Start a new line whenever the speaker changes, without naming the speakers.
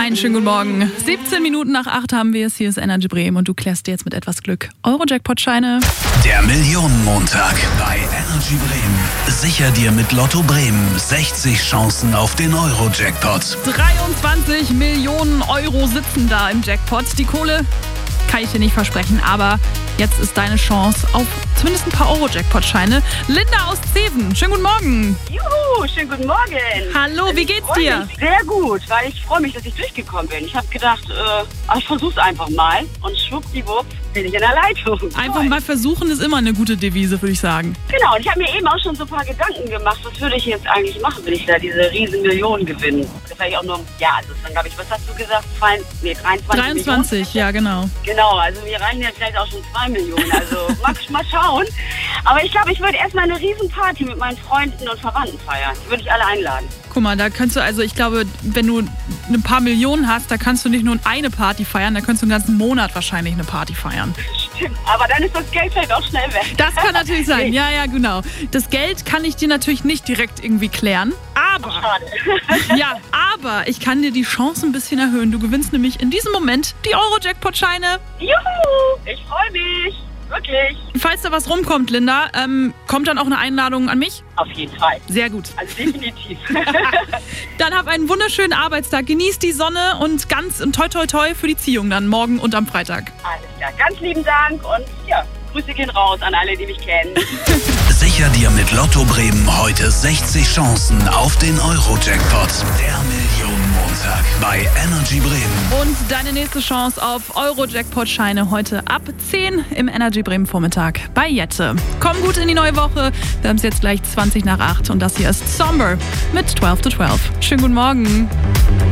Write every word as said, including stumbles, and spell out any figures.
Einen schönen guten Morgen. siebzehn Minuten nach acht haben wir es. Hier ist Energy Bremen und du klärst dir jetzt mit etwas Glück Euro-Jackpot-Scheine.
Der Millionenmontag bei Energy Bremen. Sicher dir mit Lotto Bremen sechzig Chancen auf den Euro-Jackpot.
dreiundzwanzig Millionen Euro sitzen da im Jackpot. Die Kohle kann ich dir nicht versprechen, aber jetzt ist deine Chance auf zumindest ein paar Euro-Jackpot-Scheine. Linda aus Zeven, schönen guten Morgen.
Juhu, schönen guten Morgen.
Hallo, wie geht's
ich
dir?
Mich sehr gut, weil ich freue mich, dass ich durchgekommen bin. Ich habe gedacht, äh, ich versuch's einfach mal und schwuppdiwupp bin ich in der Leitung.
Einfach
Toll.
mal versuchen ist immer eine gute Devise, würde ich sagen.
Genau, und ich habe mir eben auch schon so ein paar Gedanken gemacht, was würde ich jetzt eigentlich machen, wenn ich da diese riesen Millionen gewinne. Das habe ich auch nur, ja, also dann glaube ich, was hast du gesagt? Zwei, nee, dreiundzwanzig
dreiundzwanzig,
Millionen?
Ja genau.
Genau, also mir reichen ja vielleicht auch schon zwei Millionen, also mal, mal schauen. Aber ich glaube, ich würde erstmal eine Riesenparty mit meinen Freunden und Verwandten feiern. Die würde ich alle einladen.
Guck mal, da kannst du also, ich glaube, wenn du ein paar Millionen hast, da kannst du nicht nur eine Party feiern, da kannst du einen ganzen Monat wahrscheinlich eine Party feiern.
Stimmt, aber dann ist das Geld vielleicht auch schnell weg.
Das kann natürlich sein, ja, ja, genau. Das Geld kann ich dir natürlich nicht direkt irgendwie klären, aber,
Schade.
ja, aber ich kann dir die Chance ein bisschen erhöhen. Du gewinnst nämlich in diesem Moment die Euro-Jackpot-Scheine.
Juhu, ich freue mich. Wirklich.
Falls da was rumkommt, Linda, ähm, kommt dann auch eine Einladung an mich?
Auf jeden Fall.
Sehr gut.
Also definitiv.
Dann hab einen wunderschönen Arbeitstag. Genieß die Sonne und ganz und toi toi toi für die Ziehung dann morgen und am Freitag.
Alles klar. Ganz lieben Dank und ja, Grüße gehen raus an alle, die mich kennen.
Sicher dir mit Lotto Bremen heute sechzig Chancen auf den Euro-Jackpot. Der Millionenmontag bei Energy Bremen.
Und deine nächste Chance auf Euro-Jackpot-Scheine heute ab zehn im Energy Bremen Vormittag bei Jette. Komm gut in die neue Woche. Wir haben es jetzt gleich zwanzig nach acht und das hier ist Somber mit zwölf to zwölf. Schönen guten Morgen.